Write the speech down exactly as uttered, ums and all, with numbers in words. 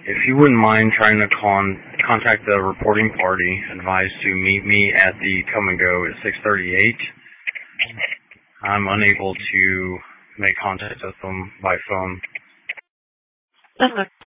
If you wouldn't mind trying to con- contact the reporting party, advise to meet me at the come and go at six thirty-eight. I'm unable to make contact with them by phone. That's